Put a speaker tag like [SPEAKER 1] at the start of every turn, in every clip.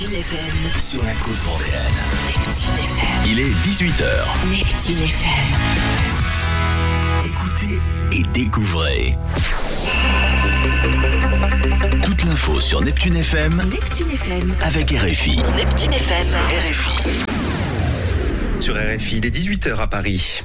[SPEAKER 1] Neptune FM.
[SPEAKER 2] Sur la côte vendéenne.
[SPEAKER 1] Neptune FM.
[SPEAKER 2] Il est 18h.
[SPEAKER 1] Neptune FM.
[SPEAKER 2] Écoutez et découvrez. Toute l'info sur Neptune FM.
[SPEAKER 1] Neptune FM.
[SPEAKER 2] Avec RFI.
[SPEAKER 1] Neptune FM.
[SPEAKER 2] RFI.
[SPEAKER 3] Sur RFI, il est 18h à Paris.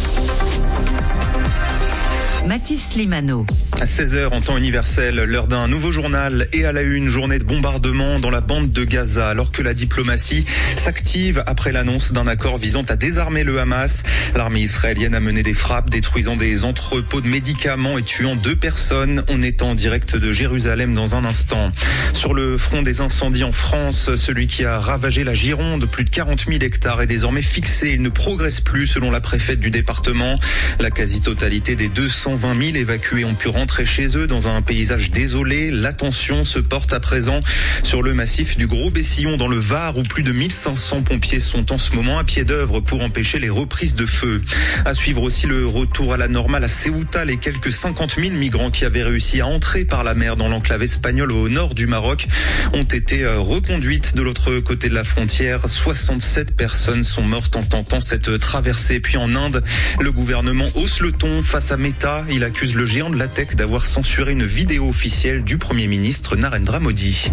[SPEAKER 4] Mathis Limano.
[SPEAKER 3] À 16h en temps universel, l'heure d'un nouveau journal et à la une, journée de bombardement dans la bande de Gaza, alors que la diplomatie s'active après l'annonce d'un accord visant à désarmer le Hamas. L'armée israélienne a mené des frappes, détruisant des entrepôts de médicaments et tuant 2 personnes. On est en direct de Jérusalem dans un instant. Sur le front des incendies en France, celui qui a ravagé la Gironde, plus de 40 000 hectares est désormais fixé. Il ne progresse plus selon la préfète du département. La quasi-totalité des 220 000 évacués ont pu rentrer chez eux dans un paysage désolé. L'attention se porte à présent sur le massif du Gros-Bessillon dans le Var, où plus de 1500 pompiers sont en ce moment à pied d'œuvre pour empêcher les reprises de feu. À suivre aussi le retour à la normale à Ceuta. Les quelques 50 000 migrants qui avaient réussi à entrer par la mer dans l'enclave espagnole au nord du Maroc ont été reconduites de l'autre côté de la frontière. 67 personnes sont mortes en tentant cette traversée. Puis en Inde, le gouvernement hausse le ton face à Meta. Il accuse le géant de la tech d'avoir censuré une vidéo officielle du Premier ministre Narendra Modi.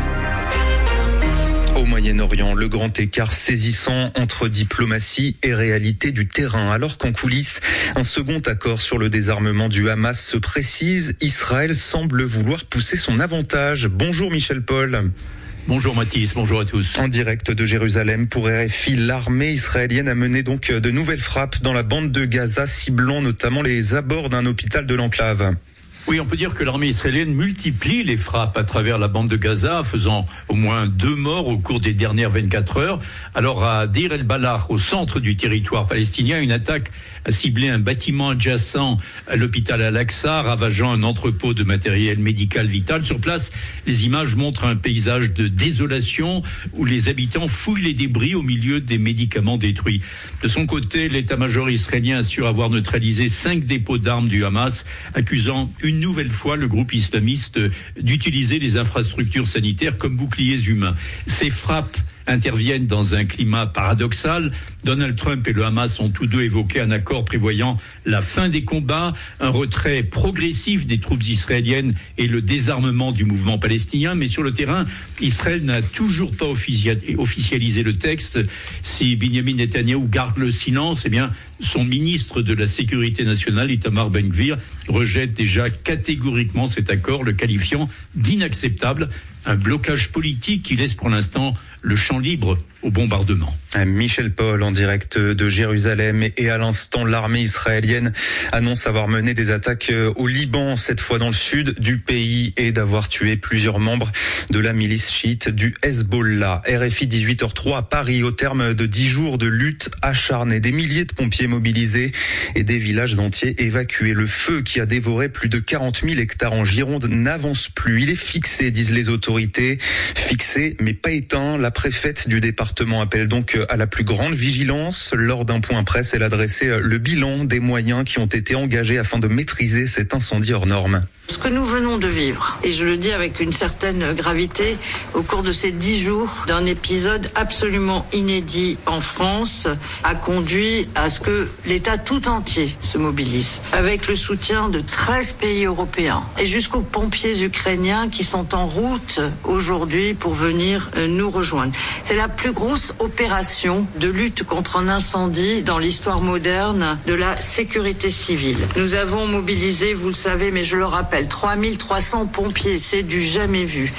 [SPEAKER 3] Au Moyen-Orient, le grand écart saisissant entre diplomatie et réalité du terrain. Alors qu'en coulisses, un second accord sur le désarmement du Hamas se précise, Israël semble vouloir pousser son avantage. Bonjour Michel Paul.
[SPEAKER 5] Bonjour Mathis, bonjour à tous.
[SPEAKER 3] En direct de Jérusalem pour RFI, l'armée israélienne a mené donc de nouvelles frappes dans la bande de Gaza, ciblant notamment les abords d'un hôpital de l'enclave.
[SPEAKER 5] Oui, on peut dire que l'armée israélienne multiplie les frappes à travers la bande de Gaza, faisant au moins 2 morts au cours des dernières 24 heures. Alors à Deir el-Balah, au centre du territoire palestinien, une attaque a ciblé un bâtiment adjacent à l'hôpital Al-Aqsa, ravageant un entrepôt de matériel médical vital. Sur place, les images montrent un paysage de désolation où les habitants fouillent les débris au milieu des médicaments détruits. De son côté, l'état-major israélien assure avoir neutralisé 5 dépôts d'armes du Hamas, accusant une nouvelle fois le groupe islamiste d'utiliser les infrastructures sanitaires comme boucliers humains. Ces frappes interviennent dans un climat paradoxal. Donald Trump et le Hamas ont tous deux évoqué un accord prévoyant la fin des combats, un retrait progressif des troupes israéliennes et le désarmement du mouvement palestinien. Mais sur le terrain, Israël n'a toujours pas officialisé le texte. Si Binyamin Netanyahou garde le silence, eh bien, son ministre de la Sécurité nationale, Itamar Ben-Gvir, rejette déjà catégoriquement cet accord, le qualifiant d'inacceptable. Un blocage politique qui laisse pour l'instant le champ libre au bombardement.
[SPEAKER 3] Michel Paul en direct de Jérusalem. Et à l'instant, l'armée israélienne annonce avoir mené des attaques au Liban, cette fois dans le sud du pays, et d'avoir tué plusieurs membres de la milice chiite du Hezbollah. RFI 18h03 à Paris, au terme de 10 jours de lutte acharnée. Des milliers de pompiers mobilisés et des villages entiers évacués. Le feu qui a dévoré plus de 40 000 hectares en Gironde n'avance plus. Il est fixé, disent les autorités. Fixé, mais pas éteint. La préfète du département appelle donc à la plus grande vigilance. Lors d'un point presse, elle a dressé le bilan des moyens qui ont été engagés afin de maîtriser cet incendie hors norme.
[SPEAKER 6] Ce que nous venons de vivre, et je le dis avec une certaine gravité, au cours de ces 10 jours d'un épisode absolument inédit en France, a conduit à ce que l'État tout entier se mobilise, avec le soutien de 13 pays européens, et jusqu'aux pompiers ukrainiens qui sont en route aujourd'hui pour venir nous rejoindre. C'est la plus grosse opération de lutte contre un incendie dans l'histoire moderne de la sécurité civile. Nous avons mobilisé, vous le savez, mais je le rappelle, 3300 pompiers, c'est du jamais vu.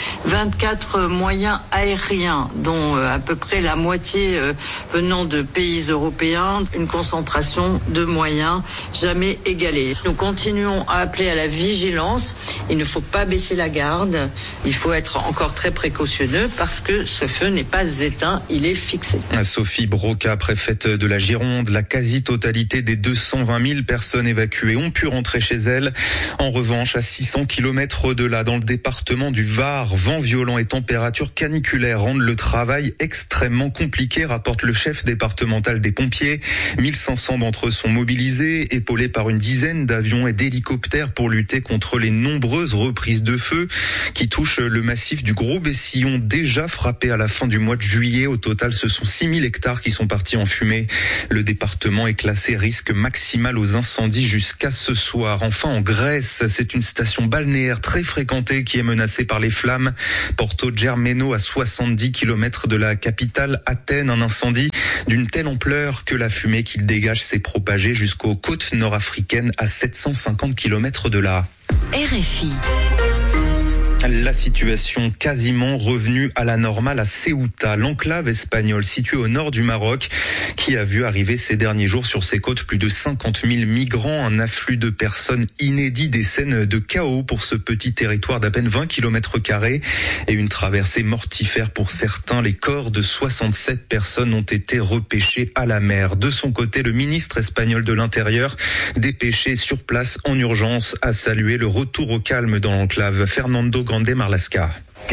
[SPEAKER 6] 24 moyens aériens, dont à peu près la moitié venant de pays européens. Une concentration de moyens jamais égalée. Nous continuons à appeler à la vigilance. Il ne faut pas baisser la garde. Il faut être encore très précautionneux parce que ce feu n'est pas éteint, il est fixé.
[SPEAKER 3] Sophie Broca, préfète de la Gironde, la quasi-totalité des 220 000 personnes évacuées ont pu rentrer chez elles. En revanche, à 600 km de là, dans le département du Var, vent violent et températures caniculaires rendent le travail extrêmement compliqué, rapporte le chef départemental des pompiers. 1500 d'entre eux sont mobilisés, épaulés par une dizaine d'avions et d'hélicoptères pour lutter contre les nombreuses reprises de feu qui touchent le massif du Gros-Bessillon, déjà frappé à la fin du mois de juillet. Au total, ce sont 6000 hectares qui sont partis en fumée. Le département est classé risque maximal aux incendies jusqu'à ce soir. Enfin, en Grèce, c'est une station balnéaire très fréquentée qui est menacée par les flammes. Porto Germeno, à 70 km de la capitale Athènes, un incendie d'une telle ampleur que la fumée qu'il dégage s'est propagée jusqu'aux côtes nord-africaines à 750 km de là.
[SPEAKER 4] RFI.
[SPEAKER 3] La situation quasiment revenue à la normale à Ceuta, l'enclave espagnole située au nord du Maroc, qui a vu arriver ces derniers jours sur ses côtes plus de 50 000 migrants, un afflux de personnes inédit, des scènes de chaos pour ce petit territoire d'à peine 20 km² et une traversée mortifère pour certains. Les corps de 67 personnes ont été repêchés à la mer. De son côté, le ministre espagnol de l'Intérieur, dépêché sur place en urgence, a salué le retour au calme dans l'enclave. Fernando Grande Marlaska.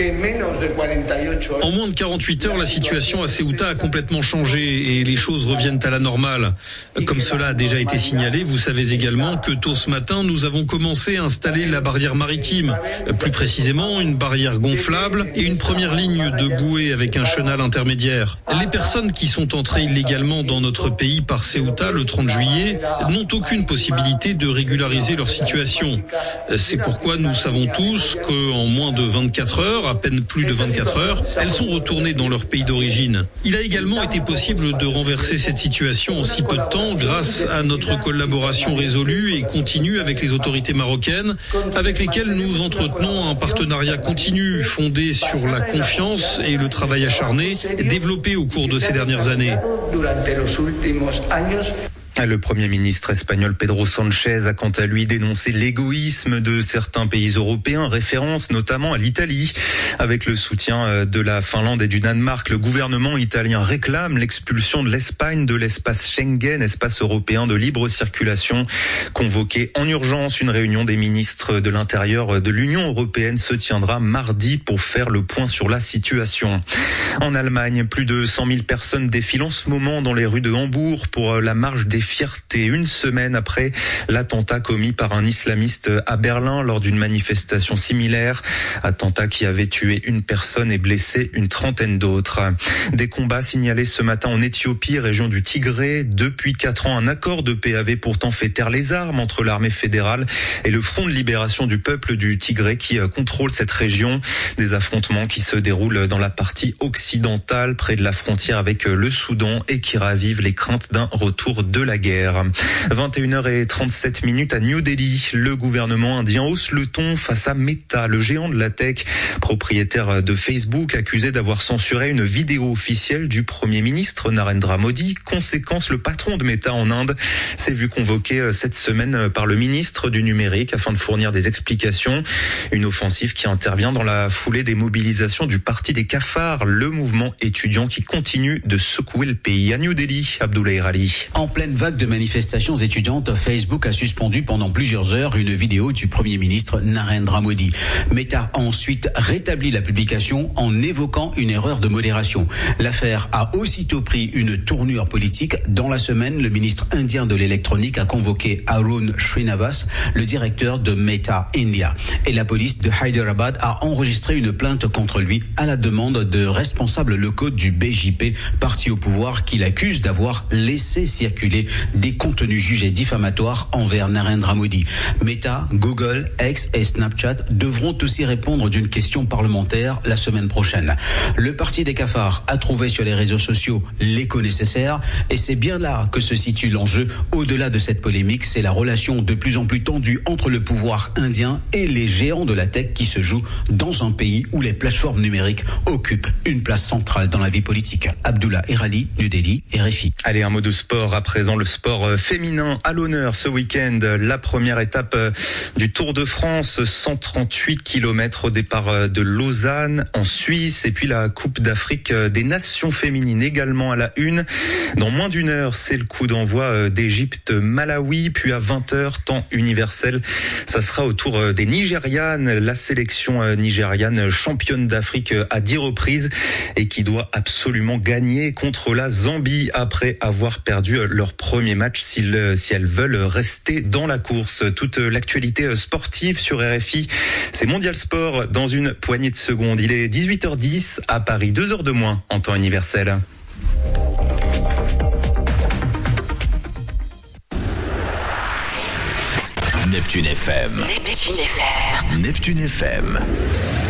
[SPEAKER 7] En moins de 48 heures, la situation à Ceuta a complètement changé et les choses reviennent à la normale. Comme cela a déjà été signalé, vous savez également que tôt ce matin, nous avons commencé à installer la barrière maritime. Plus précisément, une barrière gonflable et une première ligne de bouée avec un chenal intermédiaire. Les personnes qui sont entrées illégalement dans notre pays par Ceuta le 30 juillet n'ont aucune possibilité de régulariser leur situation. C'est pourquoi nous savons tous qu'en moins de 24 heures, à peine plus de 24 heures, elles sont retournées dans leur pays d'origine. Il a également été possible de renverser cette situation en si peu de temps grâce à notre collaboration résolue et continue avec les autorités marocaines, avec lesquelles nous entretenons un partenariat continu fondé sur la confiance et le travail acharné développé au cours de ces dernières années.
[SPEAKER 3] Le Premier ministre espagnol Pedro Sánchez a quant à lui dénoncé l'égoïsme de certains pays européens, référence notamment à l'Italie. Avec le soutien de la Finlande et du Danemark, le gouvernement italien réclame l'expulsion de l'Espagne de l'espace Schengen, espace européen de libre circulation. Convoqué en urgence, une réunion des ministres de l'Intérieur de l'Union européenne se tiendra mardi pour faire le point sur la situation. En Allemagne, plus de 100 000 personnes défilent en ce moment dans les rues de Hambourg pour la marche des fiertés, une semaine après l'attentat commis par un islamiste à Berlin lors d'une manifestation similaire. Attentat qui avait tué une personne et blessé une trentaine d'autres. Des combats signalés ce matin en Éthiopie, région du Tigré. Depuis 4 ans, un accord de paix avait pourtant fait taire les armes entre l'armée fédérale et le Front de libération du peuple du Tigré qui contrôle cette région. Des affrontements qui se déroulent dans la partie occidentale, près de la frontière avec le Soudan et qui ravivent les craintes d'un retour de la guerre. 21h37 à New Delhi. Le gouvernement indien hausse le ton face à Meta, le géant de la tech, propriétaire de Facebook, accusé d'avoir censuré une vidéo officielle du Premier ministre Narendra Modi. Conséquence, le patron de Meta en Inde s'est vu convoqué cette semaine par le ministre du numérique afin de fournir des explications. Une offensive qui intervient dans la foulée des mobilisations du Parti des cafards, le mouvement étudiant qui continue de secouer le pays. À New Delhi, Abdoulaye Ali.
[SPEAKER 8] En pleine vague de manifestations étudiantes, Facebook a suspendu pendant plusieurs heures une vidéo du Premier ministre Narendra Modi. Meta a ensuite rétabli la publication en évoquant une erreur de modération. L'affaire a aussitôt pris une tournure politique. Dans la semaine, le ministre indien de l'électronique a convoqué Arun Srinivas, le directeur de Meta India. Et la police de Hyderabad a enregistré une plainte contre lui à la demande de responsables locaux du BJP, parti au pouvoir, qu'il accuse d'avoir laissé circuler des contenus jugés diffamatoires envers Narendra Modi. Meta, Google, X et Snapchat devront aussi répondre d'une question parlementaire la semaine prochaine. Le Parti des cafards a trouvé sur les réseaux sociaux l'écho nécessaire et c'est bien là que se situe l'enjeu. Au-delà de cette polémique, c'est la relation de plus en plus tendue entre le pouvoir indien et les géants de la tech qui se joue dans un pays où les plateformes numériques occupent une place centrale dans la vie politique. Abdullah Erali, New Delhi, RFI.
[SPEAKER 3] Allez, un mot de sport à présent. le sport féminin à l'honneur ce week-end. La première étape du Tour de France, 138 km au départ de Lausanne en Suisse. Et puis la Coupe d'Afrique des Nations féminines également à la une. Dans moins d'une heure, c'est le coup d'envoi d'Égypte-Malawi. Puis à 20h, temps universel, ça sera au tour des Nigérianes. La sélection nigériane, championne d'Afrique à 10 reprises et qui doit absolument gagner contre la Zambie après avoir perdu leur premier match si elles veulent rester dans la course. Toute l'actualité sportive sur RFI, c'est Mondial Sport dans une poignée de secondes. Il est 18h10 à Paris, 2 heures de moins en temps universel.
[SPEAKER 2] Neptune FM.
[SPEAKER 1] Neptune FM.
[SPEAKER 2] Neptune FM.